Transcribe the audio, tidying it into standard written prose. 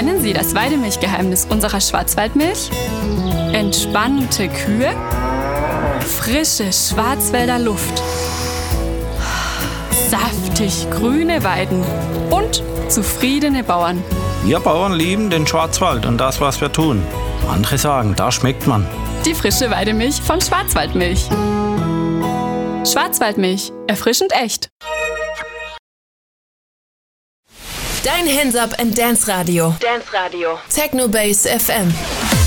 Kennen Sie das Weidemilchgeheimnis unserer Schwarzwaldmilch? Entspannte Kühe, frische Schwarzwälder Luft, saftig grüne Weiden und zufriedene Bauern. Wir Bauern lieben den Schwarzwald und das, was wir tun. Andere sagen, da schmeckt man. Die frische Weidemilch von Schwarzwaldmilch. Schwarzwaldmilch, erfrischend echt. Dein Hands Up and Dance Radio. Dance Radio. Techno Base FM.